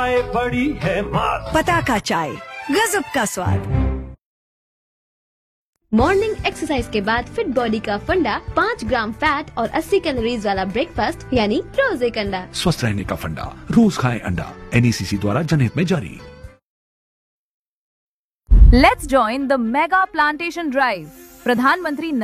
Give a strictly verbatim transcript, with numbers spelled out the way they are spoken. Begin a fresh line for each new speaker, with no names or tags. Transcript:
चाय बड़ी है मात।
पताका चाय, गजब का स्वाद।
मॉर्निंग एक्सरसाइज के बाद फिट बॉडी का फंडा, पाँच ग्राम फैट और अस्सी कैलोरीज वाला ब्रेकफास्ट यानी रोज एक अंडा।
स्वस्थ रहने का फंडा, रोज खाएं अंडा। एन ई सी सी द्वारा जनहित में जारी।
Let's join the mega plantation drive. प्रधानमंत्री